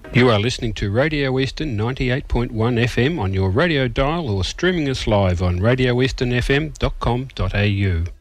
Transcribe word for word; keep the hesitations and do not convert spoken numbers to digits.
You are listening to Radio Eastern ninety-eight point one F M on your radio dial or streaming us live on radio eastern f m dot com dot a u.